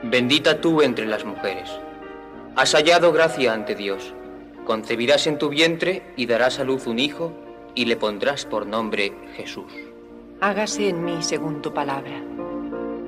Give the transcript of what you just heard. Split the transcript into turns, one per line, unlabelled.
Bendita tú entre las mujeres. Has hallado gracia ante Dios. Concebirás en tu vientre y darás a luz un hijo y le pondrás por nombre Jesús.
Hágase en mí según tu palabra.